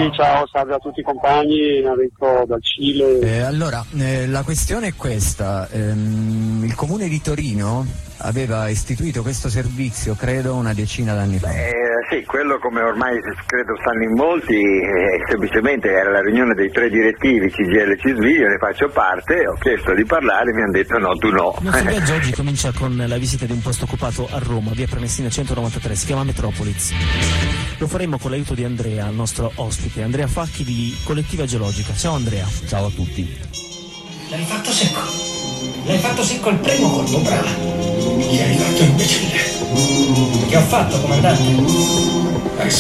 ciao, salve a tutti i compagni, Enrico dal Cile. Allora, la questione è questa, il comune di Torino aveva istituito questo servizio, credo, una decina d'anni fa. Sì, quello come ormai credo stanno in molti, semplicemente era la riunione dei 3 direttivi, CGIL e CISV, io ne faccio parte, ho chiesto di parlare, mi hanno detto no, tu no. Il nostro viaggio oggi comincia con la visita di un posto occupato a Roma, via Prenestina 193, si chiama Metropolis. Lo faremo con l'aiuto di Andrea, il nostro ospite, Andrea Facchi di Collettiva Geologica. Ciao Andrea. Ciao a tutti. L'hai fatto secco il primo colpo, brava. Gli hai dato imbecille. Che ho fatto, comandante?